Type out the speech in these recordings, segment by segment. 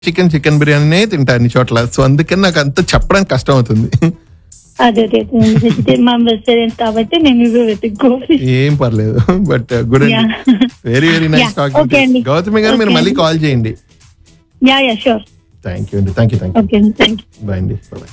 Chicken బిర్యానీనే తింటా అన్ని చోట్ల. సో అందుకని నాకు అంత చెప్పడానికి కష్టం అవుతుంది. అదే మా రెస్టారెంట్ కాబట్టి మేము ఇవే వెతుక్కోవాలి. ఏం పర్లేదు, బట్ గుడ్ అండి, very very nice talking. Gautami గారు మీరు మళ్ళీ కాల్ చేయండి. Yeah sure. థ్యాంక్ యూ అండి, థ్యాంక్ యూ. బాయ్ అండి, బాయ్.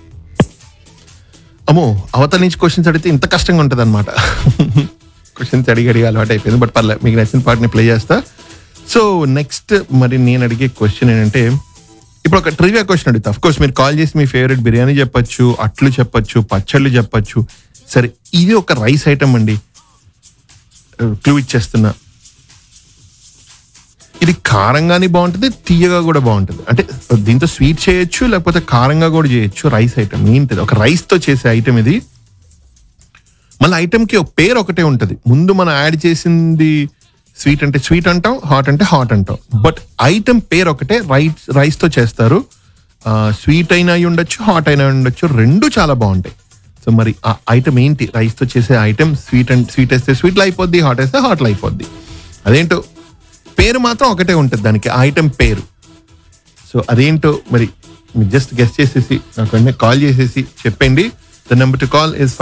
అమ్మో, అవతల నుంచి క్వశ్చన్స్ అడిగితే ఇంత కష్టంగా ఉంటుంది అనమాట. క్వశ్చన్స్ అడిగి అలవాటు అయిపోయింది, బట్ పర్లేదు, మీకు నచ్చిన పాటని ప్లే చేస్తా. సో నెక్స్ట్ మరి నేను అడిగే క్వశ్చన్ ఏంటంటే, ఇప్పుడు ఒక ట్రివియా క్వశ్చన్ అడుగుతా. అఫ్ కోర్స్ మీరు కాల్ చేసి మీ ఫేవరెట్ బిర్యానీ చెప్పొచ్చు, అట్లు చెప్పొచ్చు, పచ్చళ్ళు చెప్పొచ్చు. సరే, ఇది ఒక రైస్ ఐటమ్ అండి, క్లూ ఇచ్చేస్తున్నా. ఇది కారంగానే బాగుంటుంది, తీయగా కూడా బాగుంటుంది. అంటే దీంతో స్వీట్ చేయొచ్చు, లేకపోతే కారంగా కూడా చేయొచ్చు. రైస్ ఐటమ్ ఏంటిది? ఒక రైస్ తో చేసే ఐటమ్ ఇది. మళ్ళీ ఐటమ్కి ఒక పేరు ఒకటే ఉంటుంది. ముందు మనం యాడ్ చేసింది స్వీట్ అంటే స్వీట్ అంటాం, హాట్ అంటే హాట్ అంటాం. బట్ ఐటమ్ పేరు ఒకటే. రైస్ తో చేస్తారు. స్వీట్ అయినా అయి ఉండొచ్చు, హాట్ అయినా ఉండొచ్చు, రెండు చాలా బాగుంటాయి. సో మరి ఆ ఐటమ్ ఏంటి? రైస్ తో చేసే ఐటమ్. స్వీట్ వేస్తే స్వీట్లో అయిపోద్ది, హాట్ వేస్తే హాట్లో అయిపోద్ది. అదేంటో పేరు మాత్రం ఒకటే ఉంటుంది దానికి, ఆ ఐటమ్ పేరు. సో అదేంటో మరి మీరు జస్ట్ గెస్ట్ చేసేసి నాకు కాల్ చేసేసి చెప్పండి. The number to call is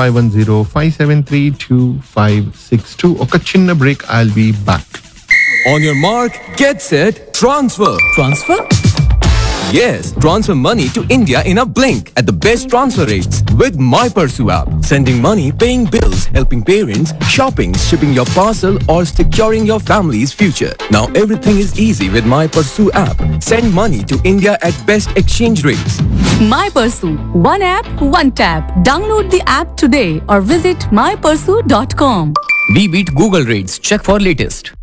510-573-2562. ఒక చిన్న break, I'll be back. On your mark, get set, transfer. Transfer? Yes, transfer money to India in a blink at the best transfer rates with MyPursue app. Sending money, paying bills, helping parents, shopping, shipping your parcel or securing your family's future. Now everything is easy with MyPursue app. Send money to India at best exchange rates. MyPursue. One app, one tap. Download the app today or visit mypursue.com. We beat Google rates. Check for latest.